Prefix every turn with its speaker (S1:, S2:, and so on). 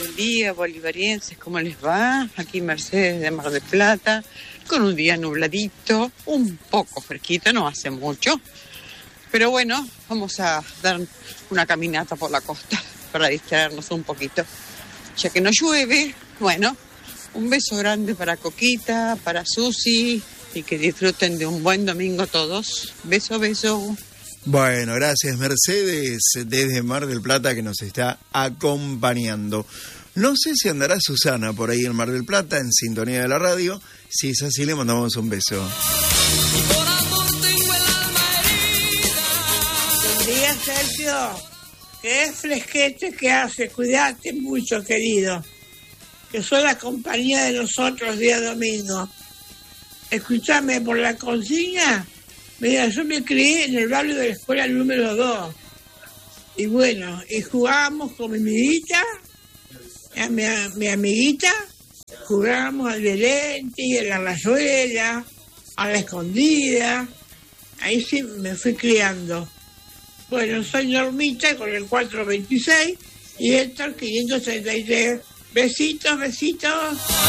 S1: buen día, bolivarienses, ¿cómo les va? Aquí Mercedes de Mar del Plata, con un día nubladito, un poco fresquito, no hace mucho. Pero bueno, vamos a dar una caminata por la costa para distraernos un poquito. Ya que no llueve, bueno, un beso grande para Coquita, para Susi, y que disfruten de un buen domingo todos. Beso, beso.
S2: Bueno, gracias Mercedes desde Mar del Plata que nos está acompañando. No sé si andará Susana por ahí en Mar del Plata en sintonía de la radio. Si es así, le mandamos un beso.
S3: Buen día, Sergio. Qué fresquete que hace. Cuídate mucho, querido. Que soy la compañía de nosotros día domingo. Escúchame, por la consigna. Mira, yo me crié en el barrio de la escuela número 2. Y bueno, y jugábamos con mi amiguita, mi amiguita, jugábamos al Delenti, a la rayuela, a la escondida. Ahí sí me fui criando. Bueno, soy Normita con el 426 y Héctor 533. Besitos, besitos.